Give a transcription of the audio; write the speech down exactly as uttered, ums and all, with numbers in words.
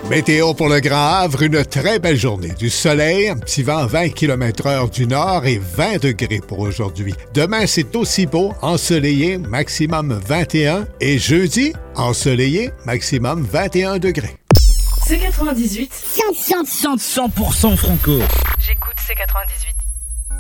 Météo pour le Grand Havre, une très belle journée. Du soleil, un petit vent vingt kilomètres heure du nord et vingt degrés pour aujourd'hui. Demain, c'est aussi beau, ensoleillé, maximum vingt et un. Et jeudi, ensoleillé, maximum vingt et un degrés. C quatre-vingt-dix-huit. cent pour cent franco. J'écoute C quatre-vingt-dix-huit.